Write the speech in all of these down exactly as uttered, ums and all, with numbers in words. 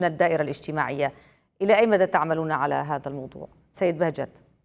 من الدائرة الاجتماعية. إلى أي مدى تعملون على هذا الموضوع؟ سيد بهجت.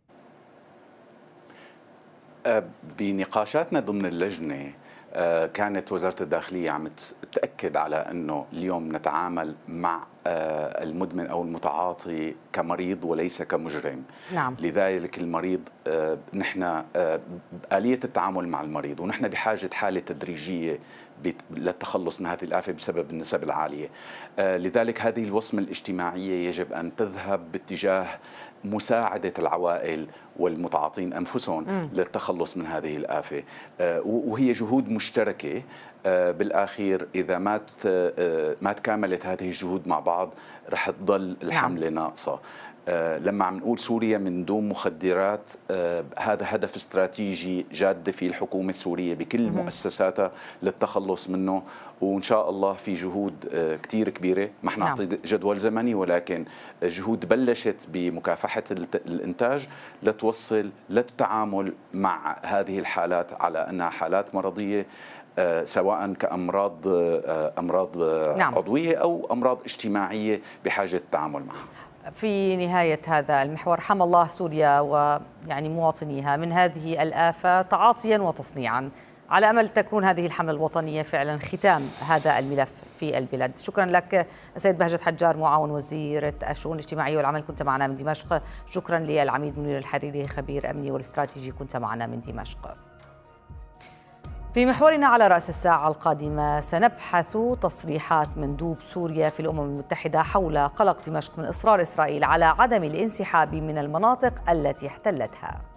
بنقاشاتنا ضمن اللجنة كانت وزارة الداخلية عم تأكد على أنه اليوم نتعامل مع المدمن أو المتعاطي كمريض وليس كمجرم. نعم. لذلك المريض نحن آلية التعامل مع المريض، ونحن بحاجة حالة تدريجية للتخلص من هذه الآفة بسبب النسب العالية. لذلك هذه الوصمة الاجتماعية يجب أن تذهب باتجاه مساعدة العوائل والمتعاطين أنفسهم م. للتخلص من هذه الآفة، وهي جهود مشتركة. بالآخير إذا ما ما تكاملت هذه الجهود مع بعض رح تضل الحملة ناقصة. لما عم نقول سوريا من دون مخدرات، هذا هدف استراتيجي جاد في الحكومة السورية بكل مؤسساتها للتخلص منه، وإن شاء الله في جهود كتير كبيرة. ما احنا نعطي جدول زمني، ولكن جهود بلشت بمكافحة الإنتاج لتوصل للتعامل مع هذه الحالات على أنها حالات مرضية، سواء كأمراض أمراض نعم. عضوية أو أمراض اجتماعية بحاجة التعامل معها. في نهاية هذا المحور، حمى الله سوريا ويعني مواطنيها من هذه الآفة تعاطيا وتصنيعا، على أمل تكون هذه الحملة الوطنية فعلا ختام هذا الملف في البلاد. شكرا لك سيد بهجت حجار، معاون وزيرة الشؤون الاجتماعية والعمل، كنت معنا من دمشق. شكرا للعميد منير الحريري، خبير أمني والاستراتيجي، كنت معنا من دمشق. في محورنا على رأس الساعة القادمة سنبحث تصريحات مندوب سوريا في الأمم المتحدة حول قلق دمشق من إصرار إسرائيل على عدم الانسحاب من المناطق التي احتلتها.